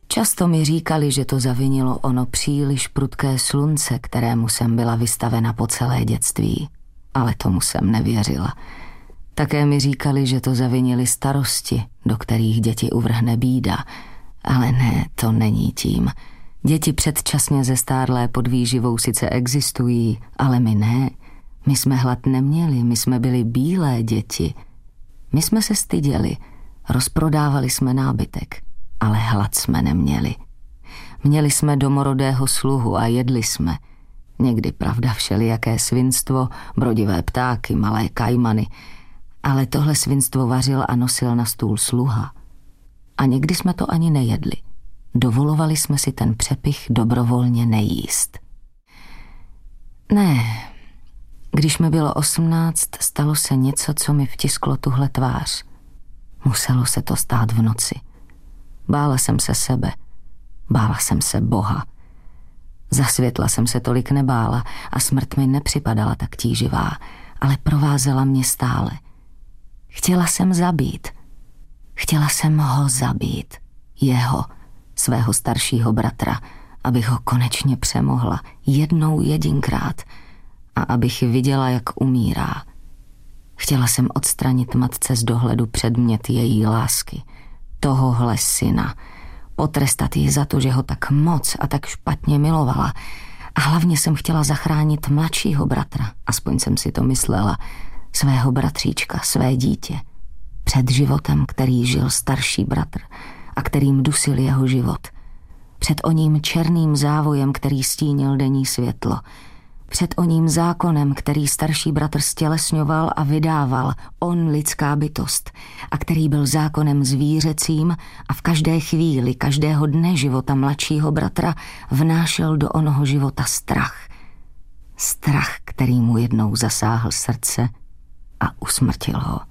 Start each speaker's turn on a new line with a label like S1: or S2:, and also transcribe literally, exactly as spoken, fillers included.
S1: Často mi říkali, že to zavinilo ono příliš prudké slunce, kterému jsem byla vystavena po celé dětství, ale tomu jsem nevěřila. Také mi říkali, že to zavinili starosti, do kterých děti uvrhne bída, ale ne, to není tím. Děti předčasně zestárlé pod výživou sice existují, ale my ne. My jsme hlad neměli, my jsme byli bílé děti. My jsme se styděli, rozprodávali jsme nábytek, ale hlad jsme neměli. Měli jsme domorodého sluhu a jedli jsme. Někdy, pravda, všelijaké svinstvo, brodivé ptáky, malé kajmany, ale tohle svinstvo vařil a nosil na stůl sluha. A někdy jsme to ani nejedli. Dovolovali jsme si ten přepich dobrovolně nejíst. Ne, když mi bylo osmnáct, stalo se něco, co mi vtisklo tuhle tvář. Muselo se to stát v noci. Bála jsem se sebe, bála jsem se Boha. Za světla jsem se tolik nebála a smrt mi nepřipadala tak tíživá, ale provázela mě stále. Chtěla jsem zabít. Chtěla jsem ho zabít. Jeho, svého staršího bratra, abych ho konečně přemohla jednou jedinkrát a abych viděla, jak umírá. Chtěla jsem odstranit matce z dohledu předmět její lásky, tohohle syna, potrestat ji za to, že ho tak moc a tak špatně milovala. A hlavně jsem chtěla zachránit mladšího bratra, aspoň jsem si to myslela, svého bratříčka, své dítě, před životem, který žil starší bratr a kterým dusil jeho život, před oním černým závojem, který stínil denní světlo, před oním zákonem, který starší bratr stělesňoval a vydával, on lidská bytost, a který byl zákonem zvířecím a v každé chvíli, každého dne života mladšího bratra vnášel do onoho života strach. Strach, který mu jednou zasáhl srdce a usmrtil ho.